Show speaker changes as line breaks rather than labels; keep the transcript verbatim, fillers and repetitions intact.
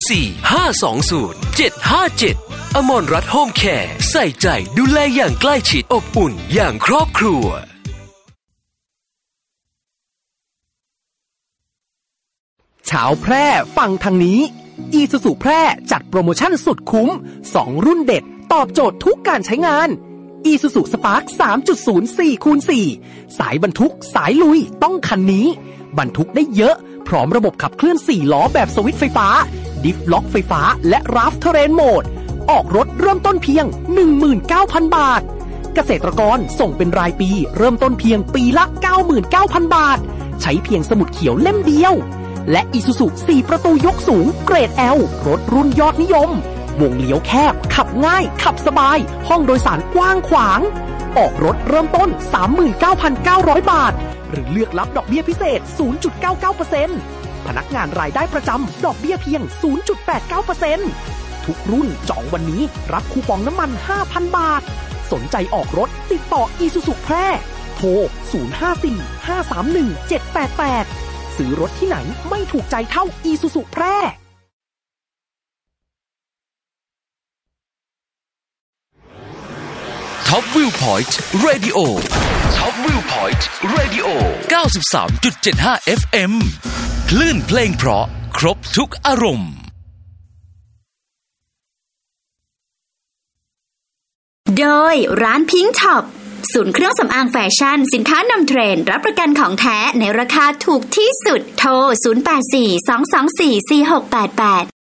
สี่ ห้า สอง ศูนย์ เจ็ด ห้า เจ็ดอมรรัตน์โฮมแคร์ใส่ใจดูแลอย่างใกล้ชิดอบอุ่นอย่างครอบครัว
ชาวแพร่ฟังทางนี้อีซูซูแพร่จัดโปรโมชั่นสุดคุ้มสองรุ่นเด็ดตอบโจทย์ทุกการใช้งานอีซูซูสปาร์ค สามจุดศูนย์ สี่คูณสี่ สายบรรทุกสายลุยต้องคันนี้บรรทุกได้เยอะพร้อมระบบขับเคลื่อนสี่ล้อแบบสวิตช์ไฟฟ้าดิฟล็อกไฟฟ้าและราฟเทเรนโหมดออกรถเริ่มต้นเพียง หนึ่งหมื่นเก้าพัน บาทเกษตรกรส่งเป็นรายปีเริ่มต้นเพียงปีละ เก้าหมื่นเก้าพัน บาทใช้เพียงสมุดเขียวเล่มเดียวและอีซูซูสี่ประตูยกสูงเกรด L รถรุ่นยอดนิยมวงเลี้ยวแคบขับง่ายขับสบายห้องโดยสารกว้างขวางออกรถเริ่มต้น สามหมื่นเก้าพันเก้าร้อย บาทหรือเลือกรับดอกเบี้ยพิเศษ ศูนย์จุดเก้าเก้าเปอร์เซ็นต์ พนักงานรายได้ประจำดอกเบี้ยเพียง ศูนย์จุดแปดเก้าเปอร์เซ็นต์ ทุกรุ่นจองวันนี้รับคูปองน้ำมัน ห้าพัน บาทสนใจออกรถติดต่ออีซูซูแพร่โทร ศูนย์ ห้า สี่ ห้า สาม หนึ่ง เจ็ด แปด แปดซื้อรถที่ไหนไม่ถูกใจเท่าอีซูซูแพร่
ท็อปวิวพอยต์เรดิโอท็อปวิวพอยต์เรดิโอ เก้าสิบสามจุดเจ็ดห้า เอฟ เอ็ม คลื่นเพลงเพราะครบทุกอารมณ์
โดยร้านพิงค์ช็อปศูนย์เครื่องสำอางแฟชั่นสินค้านำเทรนด์รับประกันของแท้ในราคาถูกที่สุดโทรศูนย์ แปด สี่ สอง สอง สี่ สี่ หก แปด แปด